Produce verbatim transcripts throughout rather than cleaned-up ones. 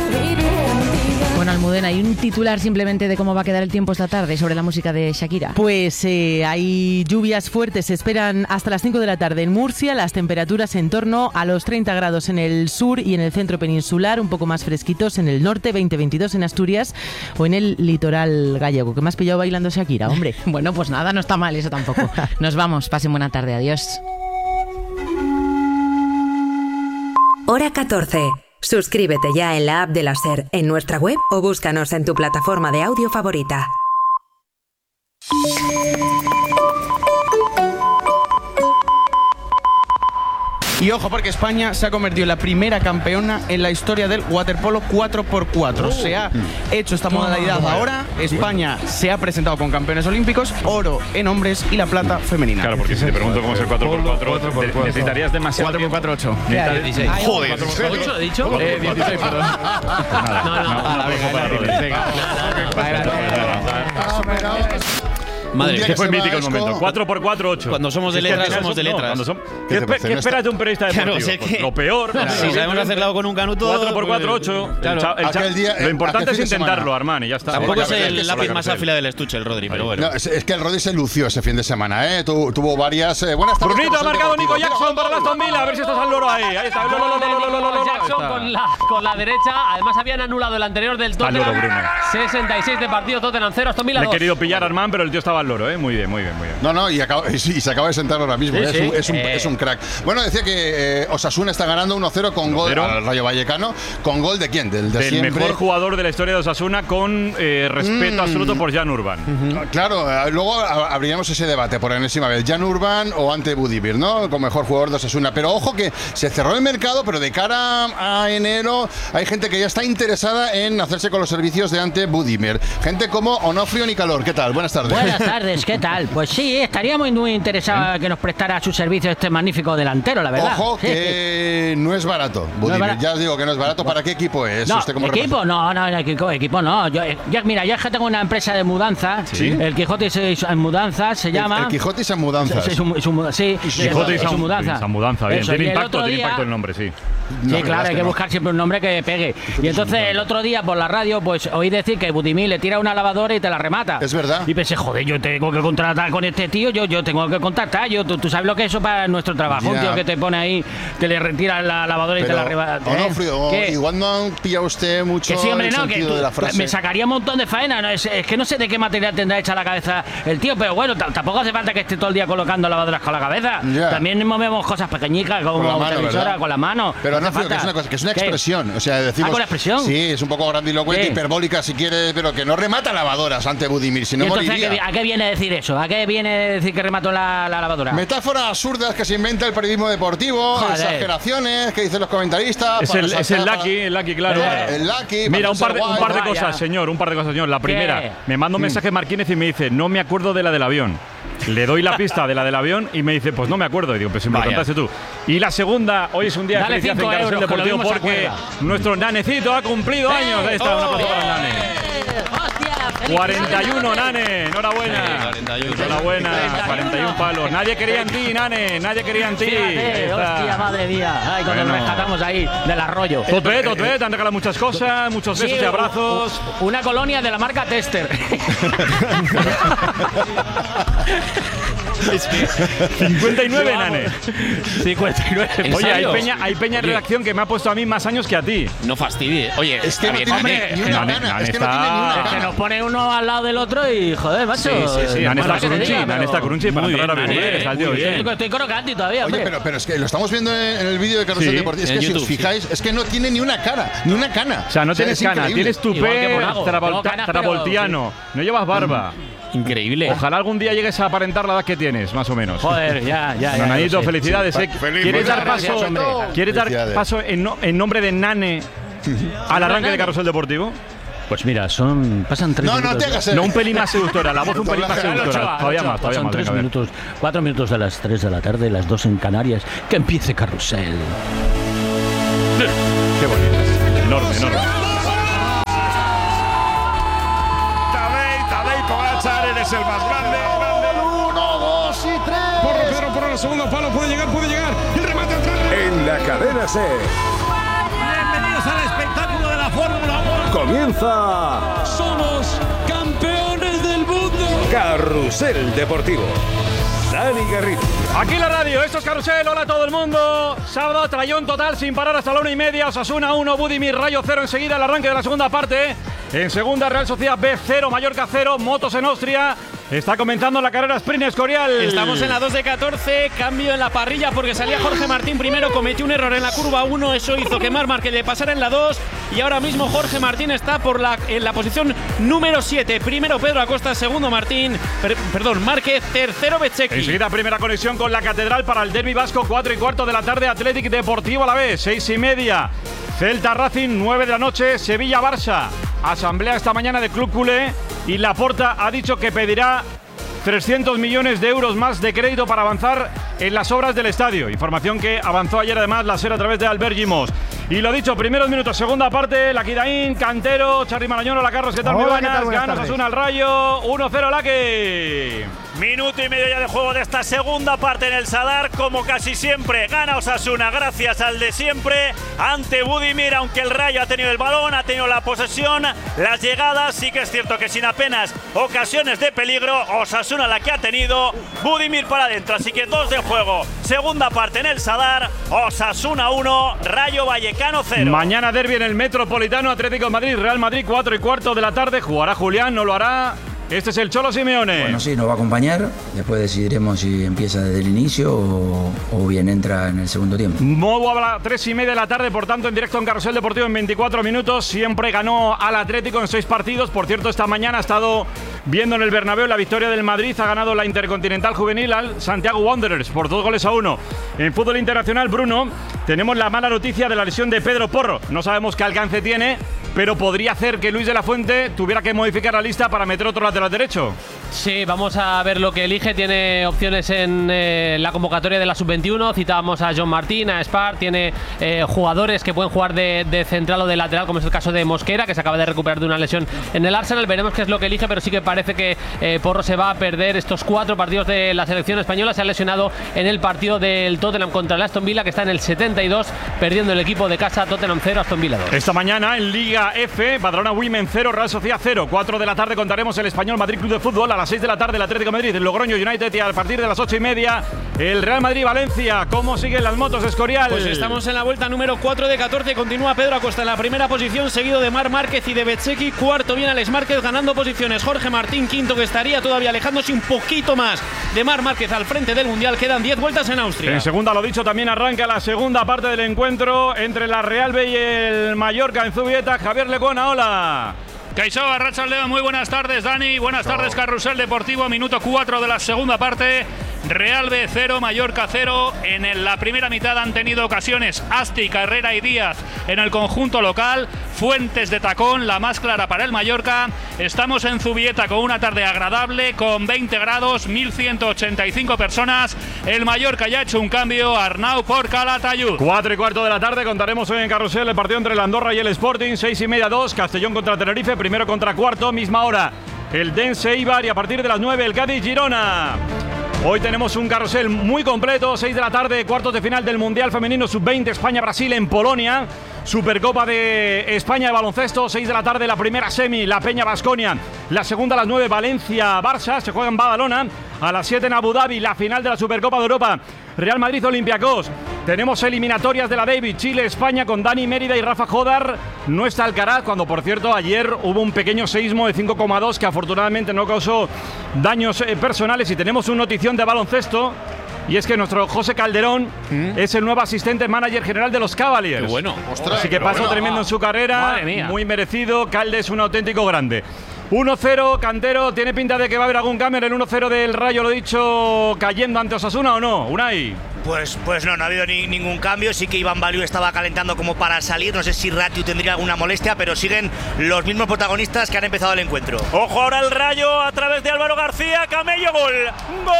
Bueno, Almudena, ¿hay un titular simplemente de cómo va a quedar el tiempo esta tarde sobre la música de Shakira? Pues eh, hay lluvias fuertes, se esperan hasta las cinco de la tarde en Murcia, las temperaturas en torno a los treinta grados en el sur y en el centro peninsular, un poco más fresquitos en el norte, veinte veintidós en Asturias o en el litoral gallego. ¿Qué me has pillado bailando Shakira, hombre? Bueno, pues nada, no está mal eso tampoco. Nos vamos, pasen buena tarde, adiós. Hora catorce. Suscríbete ya en la app de la SER, en nuestra web o búscanos en tu plataforma de audio favorita. Y ojo, porque España se ha convertido en la primera campeona en la historia del waterpolo cuatro por cuatro. Se ha hecho esta modalidad ahora. España se ha presentado con campeones olímpicos, oro en hombres y la plata femenina. Claro, porque si te pregunto cómo es el cuatro por cuatro, necesitarías demasiado cuatro por cuatro, ocho. dieciséis. Joder, ¿ocho he dicho? Eh, dieciséis, perdón. No, no, a la venga. Madre, que fue mítico el momento. cuatro por cuatro, ocho. Cuando somos de letras, somos de letras. No, son, ¿Qué, ¿Qué, ¿Qué esperas de un periodista deportivo? Claro, sé que, pues lo peor. No, si sabemos hacerlo con un canuto. cuatro por cuatro, ocho. Claro. El cha, el día, lo importante es intentarlo, Armani, ya está. Tampoco es el lápiz más áfila del estuche, el Rodri, pero bueno. No, es, es que el Rodri se lució ese fin de semana, ¿eh? Tu, tuvo varias. Eh, buenas tardes. Brunito ha marcado Nico Jackson para las Aston Villa. A ver si estás al loro ahí. Ahí está. Nico Jackson con la, con la derecha. Además, habían anulado el anterior del Tottenham. sesenta y seis de partido, Tottenham cero, Aston Villa dos. Le he querido pillar a Armán, pero el tío estaba al loro, ¿eh? Muy bien, muy bien, muy bien. No, no, y, acaba, y, y se acaba de sentar ahora mismo. Sí, ¿eh? sí. Es, un, es, un, eh. es un crack. Bueno, decía que eh, Osasuna está ganando uno cero con gol al Rayo Vallecano. ¿Con gol de quién? Del, de del siempre. mejor jugador de la historia de Osasuna, con eh, respeto mm. absoluto por Jan Urban. Uh-huh. Claro, eh, luego abriremos ese debate por enésima vez. Jan Urban o Ante Budimir, ¿no? Como mejor jugador de Osasuna. Pero ojo que se cerró el mercado, pero de cara a enero hay gente que ya está interesada en hacerse con los servicios de Ante Budimir. Gente como Onofrio Nicalor. ¿Qué tal? Buenas tardes. Buenas tardes, ¿qué tal? Pues sí, estaríamos muy interesados en que nos prestara su servicio este magnífico delantero, la verdad. Ojo sí, que sí. no es barato, Budimir. No es barato. Ya os digo que no es barato. ¿Para qué equipo es? No, ¿Usted cómo equipo, no, no, equipo, equipo no. Yo, yo, mira, yo es que tengo una empresa de mudanzas. ¿Sí? El Quijote en mudanzas se llama. El, el Quijote en mudanzas. Sí, su, su, sí, Quijote y su mudanza. San mudanza, bien. Eso, tiene impacto, día, tiene impacto el nombre, sí. Sí, no, claro, hay que, que buscar no. siempre un nombre que pegue. Y entonces el otro día por la radio, pues oí decir que Budimir le tira una lavadora y te la remata. Es verdad. Y pensé, joder, yo tengo que contratar con este tío, yo, yo tengo que contactar. Yo, tú, tú sabes lo que es eso para nuestro trabajo. Yeah. Un tío que te pone ahí, te le retira la lavadora y pero, te la remata. Onofrio, ¿eh? Igual no han pillado usted mucho que sí, hombre, el no, sentido que tú, de la frase. Me sacaría un montón de faena. ¿no? Es, es que no sé de qué material tendrá hecha la cabeza el tío, pero bueno, t- tampoco hace falta que esté todo el día colocando lavadoras con la cabeza. Yeah. También movemos cosas pequeñicas como con la televisora, con la mano. Pero no, no, que es una cosa, que es una expresión. O sea, decimos. ¿Ah, con la expresión? Sí, es un poco grandilocuente, ¿Qué? hiperbólica si quieres, pero que no remata lavadoras ante Budimir, si no entonces, moriría. ¿a qué, ¿a qué viene decir eso? ¿A qué viene decir que remató la, la lavadora? Metáforas absurdas que se inventa el periodismo deportivo, Joder. exageraciones que dicen los comentaristas. Es el, es el Lucky, el Lucky, claro. Eh, el Lucky. Mira, un par de, guay, un par de vaya. cosas, señor, un par de cosas, señor. La primera, ¿Qué? me manda un mensaje Marquínez y me dice, no me acuerdo de la del avión. Le doy la pista de la del avión y me dice, pues no me acuerdo. Y digo, pues si me lo contaste tú. Y la segunda, hoy es un día Dale feliz en Carrusel Deportivo porque nuestro Nanecito ha cumplido ¡Eh! años. Ahí está, oh, un aplauso para el Nane. ¡Hostia! cuarenta y uno, Nane, enhorabuena. Sí, cuarenta y uno. Enhorabuena, cuarenta y uno palos. Nadie quería en ti, Nane, nadie quería en ti. Fíjate, hostia, madre mía. Ay, cuando bueno. nos rescatamos ahí del arroyo. Tope, tope, te han regalado muchas cosas, muchos besos sí, y abrazos. Una colonia de la marca Tester. Es que cincuenta y nueve, Nane. cincuenta y nueve. Oye, hay peña, hay peña en redacción que me ha puesto a mí más años que a ti. No fastidie. Oye, es que no tiene Nane, ni una Nane, gana. Nane Es que no está- tiene ni una Que gana. nos pone uno al lado del otro y joder, macho. Sí, sí, sí. Nane Bueno, está que te crunchy, diga, Nane pero- está crunchy para Muy entrar a bien, beber. Nane, Está el tío muy bien. Estoy, estoy crocanti todavía, Oye, hombre. pero, pero es que lo estamos viendo en, en el vídeo de Carrusel Sí, Deportivo. Es en que si YouTube, os fijáis, es que no tiene ni una cara, ni una cana. O sea, no tienes es cana, increíble. tienes Igual que tupé Monago. Tengo travolta- canas, pero- travoltiano, no llevas barba. Increíble. Ojalá algún día llegues a aparentar la edad que tienes, más o menos. Joder, ya, ya. ya Nanito, lo sé. felicidades. Sí. eh. Feliz, ¿Quieres muchas dar gracias, paso, hombre. ¿quieres dar Felicidades. paso en, no- en nombre de Nane al arranque de Carrusel Deportivo? Pues mira, son pasan tres No, minutos. no te hagas el- No, un pelín más seductora, la voz un pelín más Doblaje. seductora. Todavía más, todavía Son más. tres Venga, a ver. minutos, cuatro minutos de las tres de la tarde, las dos en Canarias. Que empiece Carrusel. Qué bonito. Enorme, enorme. Tadej, Tadej Pogačar, eres el más grande. Uno, dos y tres. Porro, Pedro, por el segundo palo, puede llegar, puede llegar. El remate atrás. En la cadena SER. Bienvenidos al espectáculo de la Fórmula Comienza. ¡Somos campeones del mundo! Carrusel Deportivo. Dani Garrido. Aquí la radio, esto es Carrusel, hola a todo el mundo. Sábado, trayón total sin parar hasta la una y media. Osasuna uno, Budimir, Rayo cero. Enseguida el arranque de la segunda parte. En segunda, Real Sociedad B cero, Mallorca cero, motos en Austria. Está comenzando la carrera sprint Escorial. Estamos en la dos de catorce, cambio en la parrilla porque salía Jorge Martín primero, cometió un error en la curva uno, eso hizo que Marc Márquez le pasara en la dos y ahora mismo Jorge Martín está por la, en la posición número siete. Primero Pedro Acosta, segundo Martín, per, perdón, Márquez, tercero Bezzecchi. Enseguida primera conexión con la Catedral para el derbi vasco, cuatro y cuarto de la tarde, Athletic Deportivo a la vez, seis y media. Celta Racing, nueve de la noche, Sevilla Barça. Asamblea esta mañana de Club Culé y Laporta ha dicho que pedirá trescientos millones de euros más de crédito para avanzar en las obras del estadio. Información que avanzó ayer además la SER a través de Albert Gimos. Y lo dicho, primeros minutos, segunda parte, Laquidaín, Cantero, Charly Marañón, hola Carlos, ¿qué tal? Muy buenas, ganas Osasuna al Rayo, uno cero Laqui. Minuto y medio ya de juego de esta segunda parte en el Sadar, como casi siempre gana Osasuna gracias al de siempre ante Budimir, aunque el Rayo ha tenido el balón, ha tenido la posesión, las llegadas, sí que es cierto que sin apenas ocasiones de peligro, Osasuna la que ha tenido, Budimir para adentro, así que dos de juego, segunda parte en el Sadar, Osasuna uno, Rayo Vallecano cero. Mañana derbi en el Metropolitano, Atlético de Madrid, Real Madrid, cuatro y cuarto de la tarde, jugará Julián, no lo hará. Este es el Cholo Simeone. Bueno, sí, nos va a acompañar. Después decidiremos si empieza desde el inicio o, o bien entra en el segundo tiempo. Modo a las tres y media de la tarde, por tanto, en directo en Carrusel Deportivo en veinticuatro minutos. Siempre ganó al Atlético en seis partidos. Por cierto, esta mañana ha estado viendo en el Bernabéu la victoria del Madrid. Ha ganado la Intercontinental Juvenil al Santiago Wanderers por dos goles a uno. En fútbol internacional, Bruno, tenemos la mala noticia de la lesión de Pedro Porro. No sabemos qué alcance tiene, pero podría hacer que Luis de la Fuente tuviera que modificar la lista para meter otro lateral derecho. Sí, vamos a ver lo que elige. Tiene opciones en eh, la convocatoria de la sub veintiuno. Citábamos a John Martín, a Spar. Tiene eh, jugadores que pueden jugar de, de central o de lateral, como es el caso de Mosquera, que se acaba de recuperar de una lesión en el Arsenal. Veremos qué es lo que elige, pero sí que parece que eh, Porro se va a perder estos cuatro partidos de la selección española. Se ha lesionado en el partido del Tottenham contra el Aston Villa, que está en el setenta y dos, perdiendo el equipo de casa. Tottenham cero, Aston Villa dos. Esta mañana en Liga F, Badalona Women cero, Real Sociedad cero. cuatro de la tarde contaremos el Español Madrid Club de Fútbol. A las seis de la tarde el Atlético de Madrid, el Logroño United, y a partir de las ocho y media el Real Madrid Valencia. ¿Cómo siguen las motos de Escorial? Pues estamos en la vuelta número cuatro de catorce. Continúa Pedro Acosta en la primera posición, seguido de Marc Márquez y de Bezzecchi. Cuarto viene Alex Márquez ganando posiciones. Jorge Martín quinto, que estaría todavía alejándose un poquito más de Marc Márquez al frente del Mundial. Quedan diez vueltas en Austria. En segunda, lo dicho, también arranca la segunda parte del encuentro entre la Real B y el Mallorca en Zubieta. Javier Lecuona, hola. Kaixo, arratsaldeon, muy buenas tardes, Dani. Buenas tardes, Carrusel Deportivo. Minuto cuatro de la segunda parte. Real B cero, Mallorca cero. En la primera mitad han tenido ocasiones Asti, Carrera y Díaz en el conjunto local. Fuentes de tacón, la más clara para el Mallorca. Estamos en Zubieta con una tarde agradable, con veinte grados, mil ciento ochenta y cinco personas. El Mallorca ya ha hecho un cambio. Arnau por Calatayud. Cuatro y cuarto de la tarde contaremos hoy en Carrusel el partido entre el Andorra y el Sporting. Seis y media, dos. Castellón contra Tenerife, primero contra cuarto, misma hora. El Dense Eibar, y a partir de las nueve el Cádiz Girona. Hoy tenemos un carrusel muy completo, seis de la tarde, cuartos de final del Mundial Femenino sub veinte, España-Brasil en Polonia. Supercopa de España de baloncesto, seis de la tarde la primera semi, la Peña Baskonia. La segunda a las nueve, Valencia-Barça, se juega en Badalona. A las siete en Abu Dhabi, la final de la Supercopa de Europa, Real Madrid-Olympiacos. Tenemos eliminatorias de la Davis, Chile-España con Dani Mérida y Rafa Jodar. No está Alcaraz, cuando por cierto ayer hubo un pequeño seísmo de cinco coma dos que afortunadamente no causó daños eh, personales. Y tenemos una notición de baloncesto, y es que nuestro José Calderón ¿Mm? es el nuevo asistente manager general de los Cavaliers. Qué bueno. Ostras, Así que paso bueno. tremendo en su carrera, muy merecido. Calde es un auténtico grande. uno cero, Cantero, ¿tiene pinta de que va a haber algún cambio en el uno cero del Rayo, lo dicho, cayendo ante Osasuna o no? Unai. Pues, pues no, no ha habido ni, ningún cambio. Sí que Iván Baliu estaba calentando como para salir. No sé si Ratiu tendría alguna molestia, pero siguen los mismos protagonistas que han empezado el encuentro. Ojo ahora el Rayo a través de Álvaro García. Camello, gol. ¡Gol!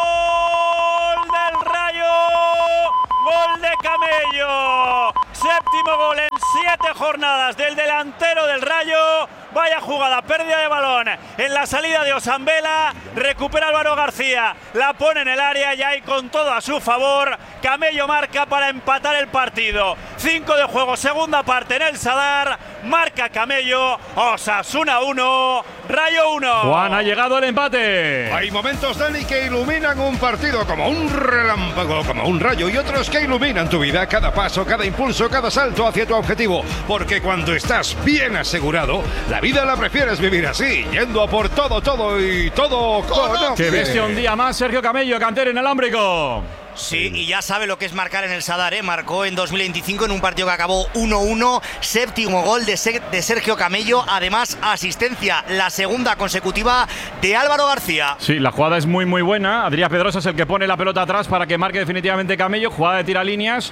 Del Rayo. Gol de Camello. Séptimo Séptimo gol en siete jornadas del delantero del Rayo. Vaya jugada, pérdida de balón en la salida de Osambela, recupera Álvaro García, la pone en el área y ahí con todo a su favor, Camello marca para empatar el partido. Cinco de juego, segunda parte en el Sadar, marca Camello, Osasuna uno, Rayo uno. Juan, ha llegado el empate. Hay momentos, Dani, que iluminan un partido como un relámpago, como un rayo, y otros que iluminan tu vida, cada paso, cada impulso, cada salto hacia tu objetivo. Porque cuando estás bien asegurado, la vida la prefieres vivir así, yendo a por todo, todo y todo con... Que bestia un día más, Sergio Camello, cantero inalámbrico. Sí, y ya sabe lo que es marcar en el Sadar, ¿eh? Marcó en dos mil veinticinco en un partido que acabó uno uno, séptimo gol de, Ser de Sergio Camello, además asistencia, la segunda consecutiva de Álvaro García. Sí, la jugada es muy muy buena, Adrián Pedrosa es el que pone la pelota atrás para que marque definitivamente Camello, jugada de tiralíneas.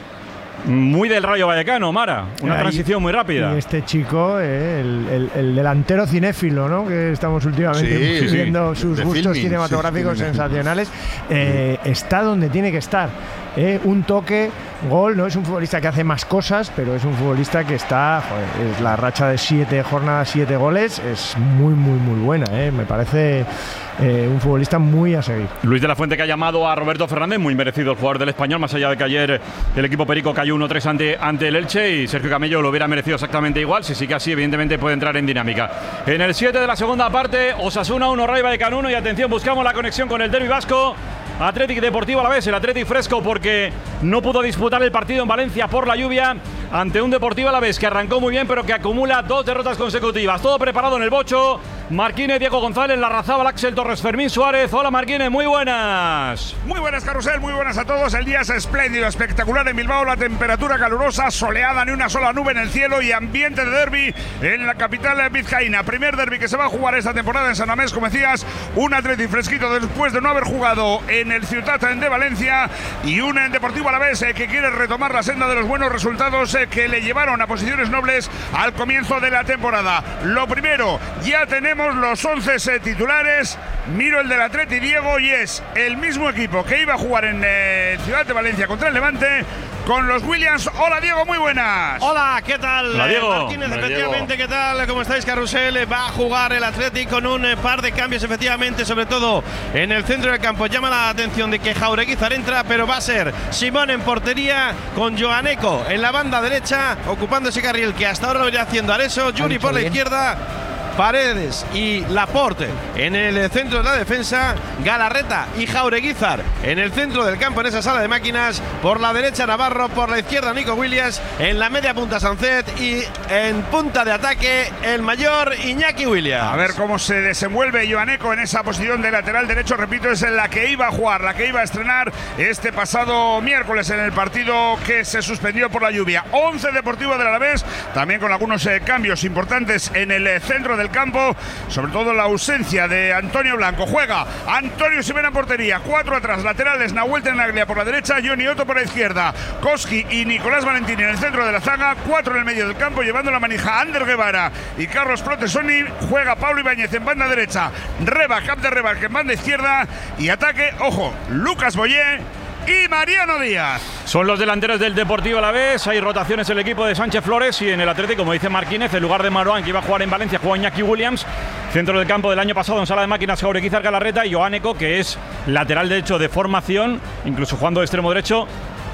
Muy del Rayo Vallecano, Mara. Una Ahí, transición muy rápida. Y este chico, eh, el, el, el delantero cinéfilo, ¿no? Que estamos últimamente sí, viendo sí, sus de gustos filming, cinematográficos sí, sensacionales, eh, está donde tiene que estar. Eh, un toque, gol, no es un futbolista que hace más cosas, pero es un futbolista que está, joder, es la racha de siete jornadas, siete goles, es muy, muy, muy buena, eh. Me parece eh, un futbolista muy a seguir. Luis de la Fuente, que ha llamado a Roberto Fernández, muy merecido el jugador del Español, más allá de que ayer el equipo perico cayó uno tres ante, ante el Elche, y Sergio Camello lo hubiera merecido exactamente igual. Si sí que así, evidentemente puede entrar en dinámica. En el siete de la segunda parte, Osasuna uno, Rayo Vallecano uno, y atención, buscamos la conexión con el derbi vasco. Athletic Deportivo Alavés, el Athletic fresco porque no pudo disputar el partido en Valencia por la lluvia ante un Deportivo Alavés que arrancó muy bien pero que acumula dos derrotas consecutivas. Todo preparado en el bocho. Marquínez, Diego González, Larrazábal, Axel Torres, Fermín Suárez. Hola Marquínez, muy buenas. Muy buenas, Carrusel, muy buenas a todos. El día es espléndido, espectacular en Bilbao, la temperatura calurosa, soleada, ni una sola nube en el cielo y ambiente de derbi en la capital vizcaína. Primer derbi que se va a jugar esta temporada en San Mamés, como decías, un Athletic fresquito después de no haber jugado en el Ciutat de Valencia y un Deportivo Alavés eh, que quiere retomar la senda de los buenos resultados eh, que le llevaron a posiciones nobles al comienzo de la temporada. Lo primero, ya tenemos los once eh, titulares. Miro el del Atleti, Diego, y es el mismo equipo que iba a jugar en eh, Ciudad de Valencia contra el Levante con los Williams. Hola Diego, muy buenas. Hola, ¿qué tal? Hola, Diego. Martínez, Hola, efectivamente, Diego. ¿qué tal? ¿Cómo estáis, Carrusel? Va a jugar el Athletic con un par de cambios, efectivamente, sobre todo en el centro del campo. Llama la atención de que Jaureguizar entra, pero va a ser Simón en portería con Joaneco en la banda derecha, ocupando ese carril que hasta ahora lo iría haciendo Areso, Yuri por la bien. izquierda, Paredes y Laporte en el centro de la defensa, Galarreta y Jaureguizar en el centro del campo en esa sala de máquinas, por la derecha Navarro, por la izquierda Nico Williams, en la media punta Sancet y en punta de ataque el mayor Iñaki Williams. A ver cómo se desenvuelve Joaneco en esa posición de lateral derecho, repito, es en la que iba a jugar, la que iba a estrenar este pasado miércoles en el partido que se suspendió por la lluvia. once Deportivo del Alavés, también con algunos eh, cambios importantes en el eh, centro del campo, sobre todo la ausencia de Antonio Blanco. Juega Antonio Simena en portería, cuatro atrás, laterales, Nahuel Tenaglia por la derecha, Johnny Otto por la izquierda, Koski y Nicolás Valentini en el centro de la zaga, cuatro en el medio del campo, llevando la manija Ander Guevara y Carlos Protesoni. Juega Pablo Ibáñez en banda derecha, Reba, Cap de Reba en banda izquierda, y ataque, ojo, Lucas Boyé y Mariano Díaz. Son los delanteros del Deportivo Alavés. Hay rotaciones en el equipo de Sánchez Flores, y en el Atlético, como dice Marquínez, en lugar de Marouane, que iba a jugar en Valencia, juega Iñaki Williams. Centro del campo del año pasado en sala de máquinas, Jaureguizar, Galarreta y Joaneco, que es lateral derecho de formación, incluso jugando de extremo derecho,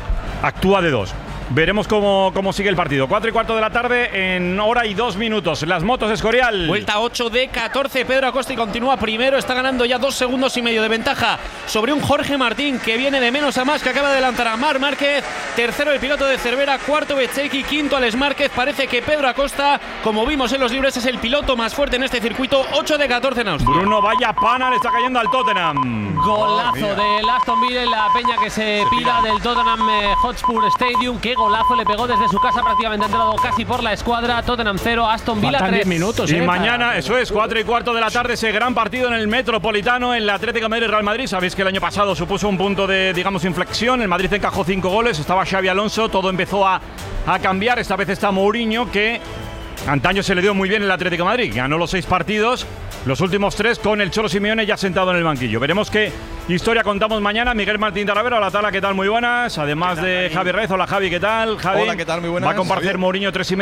actúa de dos. Veremos cómo, cómo sigue el partido. Cuatro y cuarto de la tarde en hora y dos minutos. Las motos Escorial. Vuelta ocho de catorce. Pedro Acosta y continúa primero. Está ganando ya dos segundos y medio de ventaja sobre un Jorge Martín que viene de menos a más, que acaba de adelantar a Marc Márquez. Tercero el piloto de Cervera. Cuarto Bechequi. Quinto Alex Márquez. Parece que Pedro Acosta, como vimos en los libres, es el piloto más fuerte en este circuito. ocho de catorce en Austria. Bruno, vaya pana, le está cayendo al Tottenham. Golazo del Aston Villa en la peña que se, se pira del Tottenham eh, Hotspur Stadium. Qué golazo le pegó desde su casa, prácticamente ha entrado casi por la escuadra. Tottenham cero, Aston Villa tres. minutos. Y eh, mañana, para... eso es, cuatro y cuarto de la tarde, ese gran partido en el Metropolitano, en el Atlético de Madrid Real Madrid. Sabéis que el año pasado supuso un punto de, digamos, inflexión. El Madrid encajó cinco goles, estaba Xavi Alonso, todo empezó a, a cambiar. Esta vez está Mourinho, que Antaño se le dio muy bien el Atlético de Madrid. Ganó los seis partidos, los últimos tres con el Cholo Simeone ya sentado en el banquillo. Veremos qué historia contamos mañana. Miguel Martín Talavera, hola Tala, ¿qué tal? Muy buenas. Además de Javi Rez, hola Javi, ¿qué tal? Javi, hola, ¿qué tal? Muy buenas. Va a comparecer Mourinho tres y media.